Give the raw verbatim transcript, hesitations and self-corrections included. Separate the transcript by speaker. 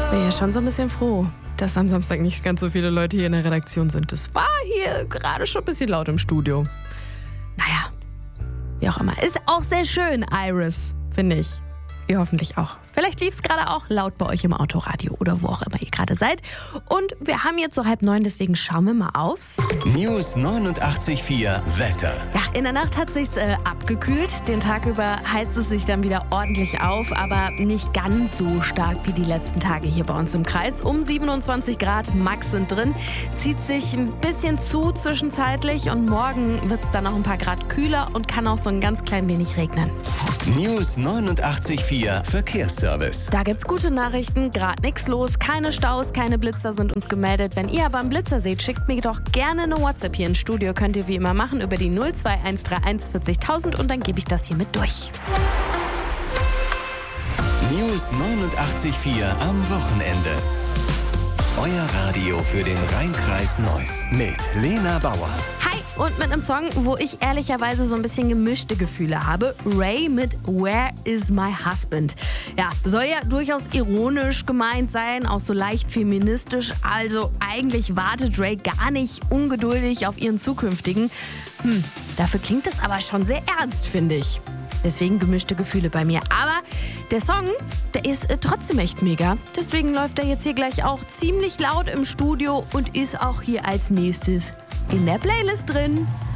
Speaker 1: Bin ja schon so ein bisschen froh, dass am Samstag nicht ganz so viele Leute hier in der Redaktion sind. Es war hier gerade schon ein bisschen laut im Studio. Naja, wie auch immer. Ist auch sehr schön, Iris, finde ich. Ihr hoffentlich auch. Vielleicht lief es gerade auch laut bei euch im Autoradio oder wo auch immer ihr gerade seid. Und wir haben jetzt so halb neun, deswegen schauen wir mal aufs
Speaker 2: News neunundachtzig Komma vier Wetter.
Speaker 1: Ja, in der Nacht hat sich's äh, abgekühlt. Den Tag über heizt es sich dann wieder ordentlich auf, aber nicht ganz so stark wie die letzten Tage hier bei uns im Kreis. Um siebenundzwanzig Grad Max sind drin. Zieht sich ein bisschen zu zwischenzeitlich und morgen wird es dann noch ein paar Grad kühler und kann auch so ein ganz klein wenig regnen.
Speaker 2: News neunundachtzig Komma vier Verkehrsservice.
Speaker 1: Da gibt's gute Nachrichten, gerade nichts los, keine Staus, keine Blitzer sind uns gemeldet. Wenn ihr aber einen Blitzer seht, schickt mir doch gerne eine WhatsApp hier ins Studio. Könnt ihr wie immer machen über die null zwei eins drei eins vierzigtausend und dann gebe ich das hier mit durch.
Speaker 2: News neunundachtzig Komma vier am Wochenende. Euer Radio für den Rhein-Kreis Neuss mit Lena Bauer.
Speaker 1: Hi, und mit einem Song, wo ich ehrlicherweise so ein bisschen gemischte Gefühle habe. Ray mit Where is my husband? Ja, soll ja durchaus ironisch gemeint sein, auch so leicht feministisch. Also eigentlich wartet Ray gar nicht ungeduldig auf ihren zukünftigen. Hm, dafür klingt es aber schon sehr ernst, finde ich. Deswegen gemischte Gefühle bei mir. Aber der Song, der ist äh, trotzdem echt mega. Deswegen läuft er jetzt hier gleich auch ziemlich laut im Studio und ist auch hier als nächstes in der Playlist drin.